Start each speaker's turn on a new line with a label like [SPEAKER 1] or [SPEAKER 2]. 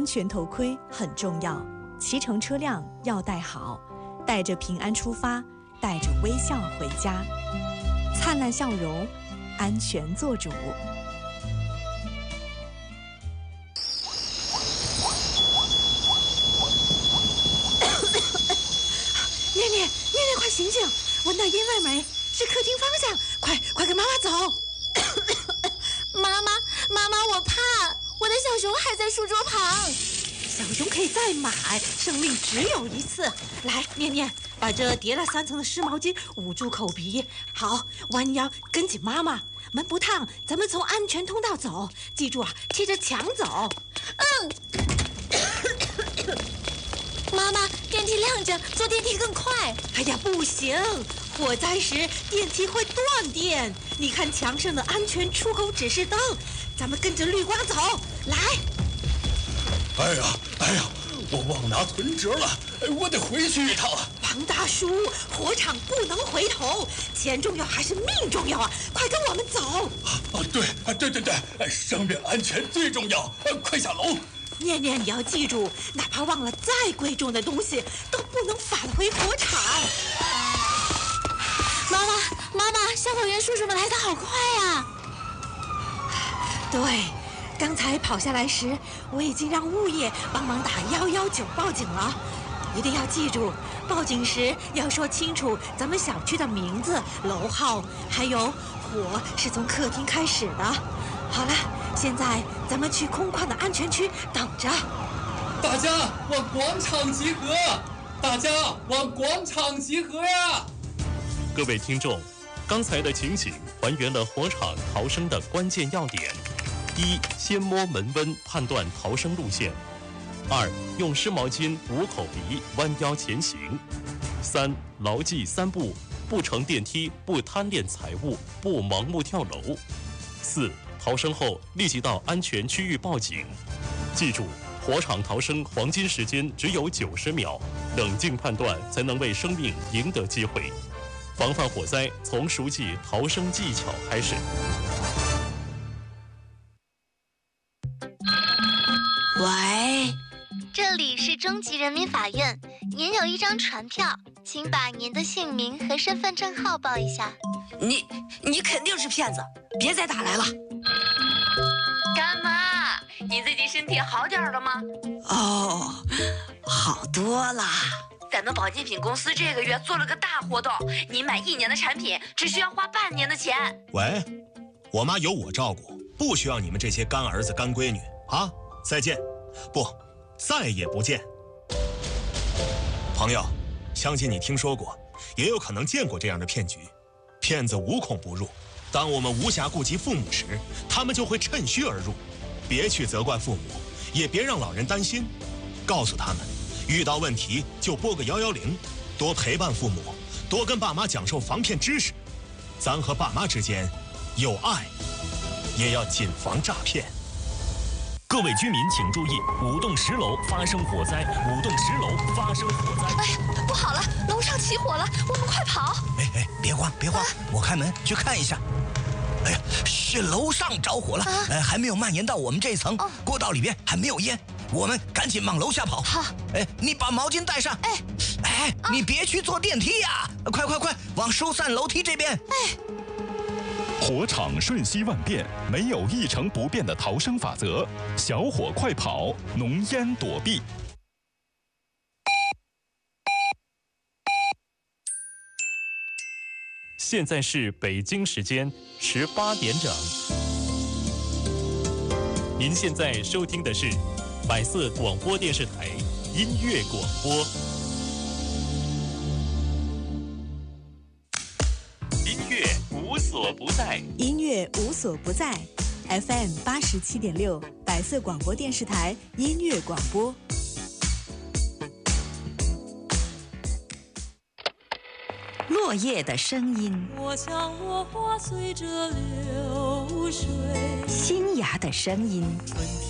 [SPEAKER 1] 安全头盔很重要，骑乘车辆要戴好，带着平安出发，带着微笑回家，灿烂笑容，安全做主。
[SPEAKER 2] 念念，快醒醒！闻到烟味没？是客厅方向，快跟妈妈走！
[SPEAKER 3] 妈妈，我怕，我的小熊还在书桌旁。
[SPEAKER 2] 小熊可以再买，生命只有一次。来，念，把这叠了3层的湿毛巾捂住口鼻。好，弯腰跟紧妈妈。门不烫，咱们从安全通道走。记住啊，贴着墙走。
[SPEAKER 3] 妈妈，电梯亮着，坐电梯更快。
[SPEAKER 2] 哎呀，不行，火灾时电梯会断电。你看墙上的安全出口指示灯，咱们跟着绿光走。来。
[SPEAKER 4] 哎呀，我忘拿存折了，我得回去一趟。
[SPEAKER 2] 王大叔，火场不能回头，钱重要还是命重要啊？快跟我们走。
[SPEAKER 4] 对，生命安全最重要。快下楼。
[SPEAKER 2] 念，你要记住，哪怕忘了再贵重的东西，都不能返回火场。
[SPEAKER 3] 妈妈，消防员叔叔们来得好快呀！
[SPEAKER 2] 对，刚才跑下来时，我已经让物业帮忙打119报警了。一定要记住，报警时要说清楚咱们小区的名字、楼号，还有火是从客厅开始的。好了，现在咱们去空旷的安全区等着。
[SPEAKER 5] 大家往广场集合！大家往广场集合呀！
[SPEAKER 6] 各位听众，刚才的情景还原了火场逃生的关键要点：一、先摸门温判断逃生路线；二、用湿毛巾捂口鼻，弯腰前行；三、牢记3不：不乘电梯，不贪恋财物，不盲目跳楼；四、逃生后立即到安全区域报警。记住，火场逃生黄金时间只有90秒，冷静判断才能为生命赢得机会。防范火灾，从熟记逃生技巧开始。
[SPEAKER 7] 喂，
[SPEAKER 8] 这里是中级人民法院，您有一张传票，请把您的姓名和身份证号报一下。
[SPEAKER 7] 你肯定是骗子，别再打来了。
[SPEAKER 9] 干妈，你最近身体好点了吗？
[SPEAKER 7] 哦，好多啦。
[SPEAKER 9] 咱们保健品公司这个月做了个大活动，你买1年的产品只需要花半年的钱。
[SPEAKER 10] 喂，我妈有我照顾，不需要你们这些干儿子干闺女啊！再见，不，再也不见。朋友，相信你听说过，也有可能见过这样的骗局。骗子无孔不入，当我们无暇顾及父母时，他们就会趁虚而入。别去责怪父母，也别让老人担心，告诉他们，遇到问题就拨个110，多陪伴父母，多跟爸妈讲授防骗知识。咱和爸妈之间有爱，也要谨防诈骗。
[SPEAKER 11] 各位居民请注意，5栋10楼发生火灾，5栋10楼发生火灾。
[SPEAKER 3] 哎呀，不好了，楼上起火了，我们快跑！
[SPEAKER 12] 哎，别慌，我开门去看一下。哎呀，是楼上着火了，还没有蔓延到我们这层，过道里边还没有烟，我们赶紧往楼下跑。
[SPEAKER 3] 好，
[SPEAKER 12] 哎，你把毛巾带上。哎，你别去坐电梯呀，快，往疏散楼梯这边。
[SPEAKER 3] 哎。
[SPEAKER 13] 火场瞬息万变，没有一成不变的逃生法则。小火快跑，浓烟躲避。
[SPEAKER 6] 现在是北京时间18点整。您现在收听的是百色广播电视台音乐广播。音乐无所不在，
[SPEAKER 1] 音乐无所不在。FM 87.6，百色广播电视台音乐广播。
[SPEAKER 7] 落叶的声音，
[SPEAKER 14] 我像落花随着流水，
[SPEAKER 7] 新芽的声音，
[SPEAKER 14] 春